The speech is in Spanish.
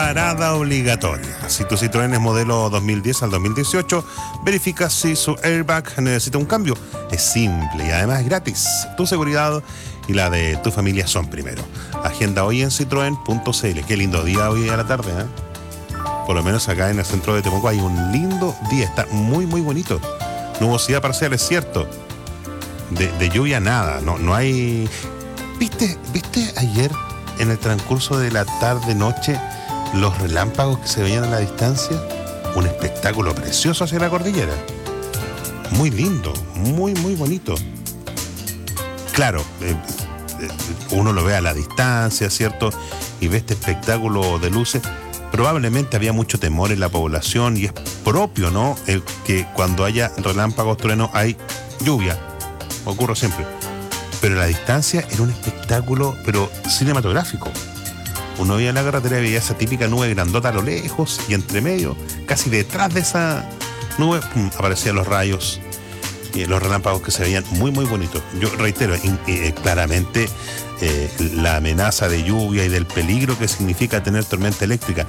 parada obligatoria. Si tu Citroën es modelo 2010 al 2018, verifica si su airbag necesita un cambio. Es simple y además es gratis. Tu seguridad y la de tu familia son primero. Agenda hoy en citroen.cl. Qué lindo día hoy a la tarde, ¿eh? Por lo menos acá en el centro de Temuco hay un lindo día. Está muy, muy bonito. Nubosidad parcial, es cierto. De lluvia nada. No hay... ¿Viste ayer en el transcurso de la tarde-noche los relámpagos que se veían a la distancia? Un espectáculo precioso hacia la cordillera. Muy lindo, muy, muy bonito. Claro, uno lo ve a la distancia, ¿cierto? Y ve este espectáculo de luces. Probablemente había mucho temor en la población y es propio, ¿no? El que cuando haya relámpagos, truenos, hay lluvia. Ocurre siempre. Pero a la distancia era un espectáculo, pero cinematográfico. Uno veía la carretera y veía esa típica nube grandota a lo lejos y entre medio, casi detrás de esa nube, aparecían los rayos y los relámpagos que se veían muy, muy bonitos. Yo reitero, claramente la amenaza de lluvia y del peligro que significa tener tormenta eléctrica.